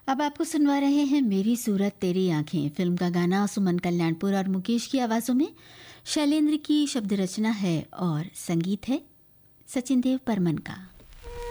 अब आपको सुनवा रहे हैं मेरी सूरत तेरी आंखें फिल्म का गाना सुमन कल्याणपुर और मुकेश की आवाज़ों में। शैलेंद्र की शब्द रचना है और संगीत है सचिन देव बर्मन का।